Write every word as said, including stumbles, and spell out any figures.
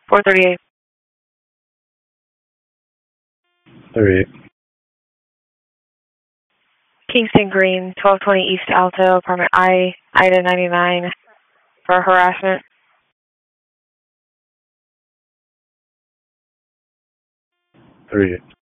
four thirty-eight. thirty-eight. Kingston Green, twelve twenty East Alto, apartment I, Ida ninety-nine, for harassment. thirty-eight.